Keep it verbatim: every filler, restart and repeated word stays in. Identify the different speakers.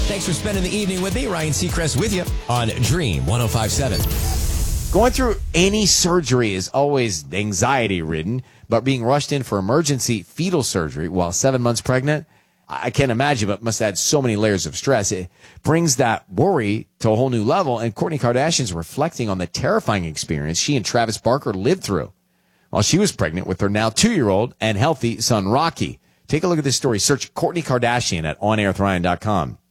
Speaker 1: Thanks for spending the evening with me. Ryan Seacrest with you on Dream one oh five point seven.
Speaker 2: Going through any surgery is always anxiety-ridden, but being rushed in for emergency fetal surgery while seven months pregnant, I can't imagine, but must add so many layers of stress. It brings that worry to a whole new level, and Kourtney Kardashian's reflecting on the terrifying experience she and Travis Barker lived through while she was pregnant with her now two-year-old and healthy son, Rocky. Take a look at this story. Search Kourtney Kardashian at on air with ryan dot com.